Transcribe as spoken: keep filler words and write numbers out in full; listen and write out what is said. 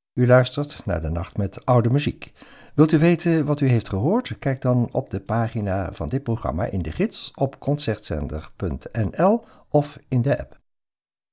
U luistert naar De Nacht met Oude Muziek. Wilt u weten wat u heeft gehoord? Kijk dan op de pagina van dit programma in de gids op concertzender punt n l of in de app.